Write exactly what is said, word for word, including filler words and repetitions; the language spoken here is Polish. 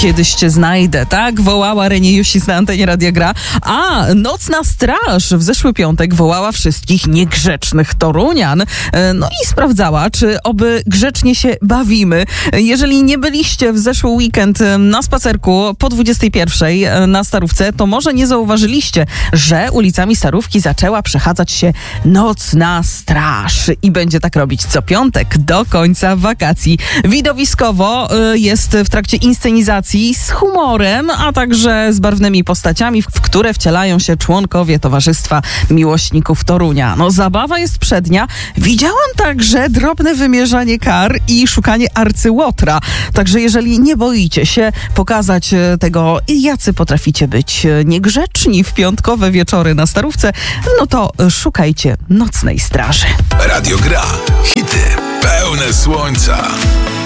kiedyś cię znajdę, tak? Wołała Reni Jusis na antenie Radia Gra. A Nocna Straż w zeszły piątek wołała wszystkich niegrzecznych torunian. No i sprawdzała, czy oby grzecznie się bawimy. Jeżeli nie byliście w zeszły weekend na spacerku po dwudziestej pierwszej na Starówce, to może nie zauważyliście, że ulicami Starówki zaczęła przechadzać się Nocna Straż. I będzie tak robić co piątek do końca wakacji. Widowiskowo jest w trakcie inscenizacji z humorem, a także z barwnymi postaciami, w które wcielają się członkowie Towarzystwa Miłośników Torunia. No zabawa jest przednia. Widziałam także drobne wymierzanie kar i szukanie arcyłotra. Także jeżeli nie boicie się pokazać tego, jacy potraficie być niegrzeczni w piątkowe wieczory na Starówce, no to szukajcie Nocnej Straży. Radio Gra. Hity pełne słońca.